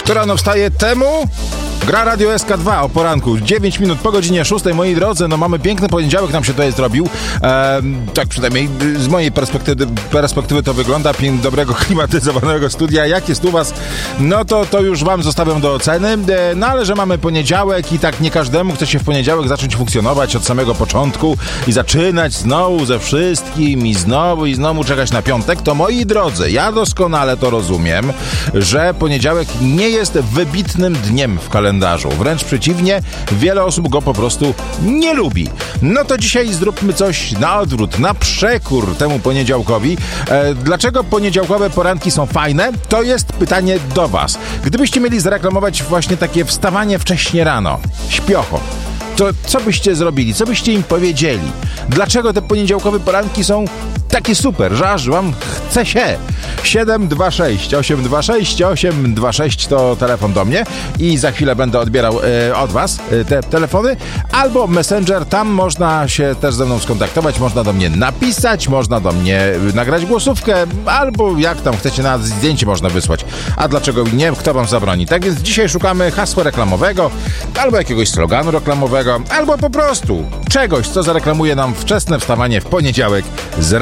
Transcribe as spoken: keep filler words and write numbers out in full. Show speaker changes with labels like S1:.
S1: Kto rano wstaje, temu gra Radio S K dwa o poranku. dziewięć minut po godzinie szóstej, moi drodzy. No mamy piękny poniedziałek, nam się tutaj zrobił. E, tak przynajmniej z mojej perspektywy, perspektywy to wygląda. Pięk dobrego, klimatyzowanego studia. Jak jest u was? No to, to już wam zostawiam do oceny. E, no ale że mamy poniedziałek i tak nie każdemu chce się w poniedziałek zacząć funkcjonować od samego początku i zaczynać znowu ze wszystkim i znowu i znowu czekać na piątek, to moi drodzy, ja doskonale to rozumiem, że poniedziałek nie jest wybitnym dniem w kalendarzu. Wręcz przeciwnie, wiele osób go po prostu nie lubi. No to dzisiaj zróbmy coś na odwrót, na przekór temu poniedziałkowi. E, dlaczego poniedziałkowe poranki są fajne? To jest pytanie do was. Gdybyście mieli zareklamować właśnie takie wstawanie wcześnie rano, śpiocho, to co byście zrobili? Co byście im powiedzieli? Dlaczego te poniedziałkowe poranki są takie super, że aż wam chce się? siedem dwa sześć osiem dwa sześć osiem dwa sześć to telefon do mnie i za chwilę będę odbierał e, od was e, te telefony, albo Messenger, tam można się też ze mną skontaktować, można do mnie napisać, można do mnie nagrać głosówkę, albo jak tam chcecie, nawet zdjęcie można wysłać. A dlaczego nie? Kto wam zabroni? Tak więc dzisiaj szukamy hasła reklamowego, albo jakiegoś sloganu reklamowego, albo po prostu czegoś, co zareklamuje nam wczesne wstawanie w poniedziałek z